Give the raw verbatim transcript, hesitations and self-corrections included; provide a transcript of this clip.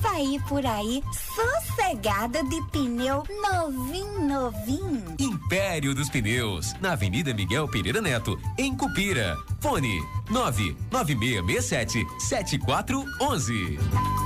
sair por aí sossegada de pneu novinho, novinho. Império dos Pneus, na Avenida Miguel Pereira Neto, em Cupira. Fone nove nove seis seis sete, sete quatro um um.